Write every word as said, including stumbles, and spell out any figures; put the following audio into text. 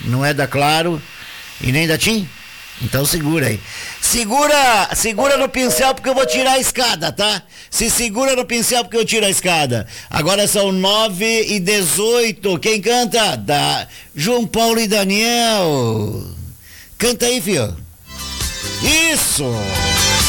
Não é da Claro e nem da TIM? Então segura aí. Segura, segura no pincel porque eu vou tirar a escada, tá? Se segura no pincel porque eu tiro a escada. Agora são nove e dezoito. Quem canta? Da João Paulo e Daniel. Canta aí, filho. Isso!